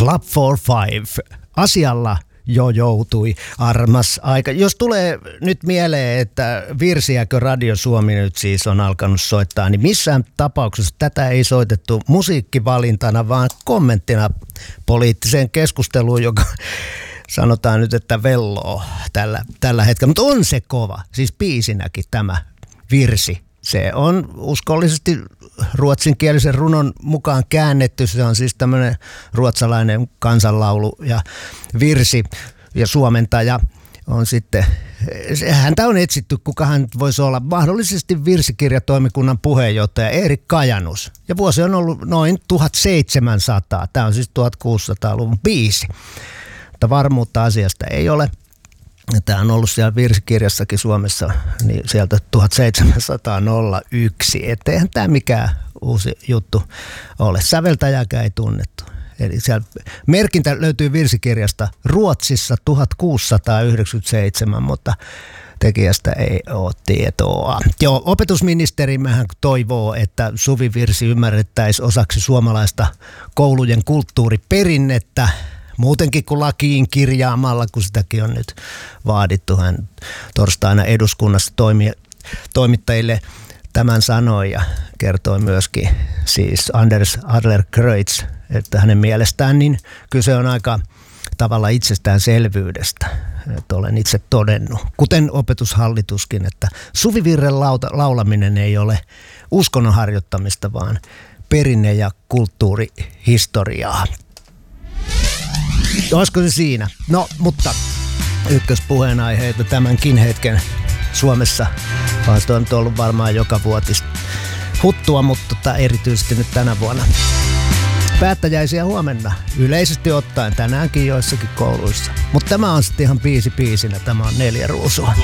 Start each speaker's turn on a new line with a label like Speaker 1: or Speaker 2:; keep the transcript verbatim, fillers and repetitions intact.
Speaker 1: Club for Five. Asialla jo joutui armas aika. Jos tulee nyt mieleen, että virsiäkö Radio Suomi nyt siis on alkanut soittaa, niin missään tapauksessa tätä ei soitettu musiikkivalintana, vaan kommenttina poliittiseen keskusteluun, joka sanotaan nyt, että velloo tällä, tällä hetkellä. Mutta on se kova, siis biisinäkin tämä virsi. Se on uskollisesti ruotsinkielisen runon mukaan käännetty. Se on siis tämmöinen ruotsalainen kansanlaulu ja virsi ja suomentaja on sitten, häntä on etsitty, kuka hän voisi olla, mahdollisesti virsikirjatoimikunnan puheenjohtaja Erik Kajanus. Ja vuosi on ollut noin tuhatseitsemänsataa, tämä on siis tuhatkuusisataaluvun biisi. Mutta varmuutta asiasta ei ole. Tämä on ollut siellä virsikirjassakin Suomessa niin sieltä tuhatseitsemänsataayksi, etteihän tämä mikään uusi juttu ole. Säveltäjääkään ei tunnettu. Eli siellä merkintä löytyy virsikirjasta Ruotsissa tuhatkuusisataayhdeksänkymmentäseitsemän, mutta tekijästä ei ole tietoa. Joo, opetusministerimähän toivoo, että suvivirsi ymmärrettäisiin osaksi suomalaista koulujen kulttuuriperinnettä. Muutenkin kuin lakiin kirjaamalla, kun sitäkin on nyt vaadittu. Hän torstaina eduskunnassa toimi, toimittajille tämän sanoi ja kertoi myöskin siis Anders Adlercreutz, että hänen mielestään niin kyse on aika tavalla itsestäänselvyydestä. Että olen itse todennut, kuten opetushallituskin, että suvivirren laulaminen ei ole uskonnon harjoittamista, vaan perinne- ja kulttuurihistoriaa. Olisiko se siinä? No, mutta ykköspuheenaiheita tämänkin hetken Suomessa. Vaan se on ollut varmaan joka vuotista huttua, mutta tota, erityisesti nyt tänä vuonna. Päättäjäisiä huomenna, yleisesti ottaen tänäänkin joissakin kouluissa. Mutta tämä on sitten ihan biisi biisinä, tämä on Neljä Ruusua.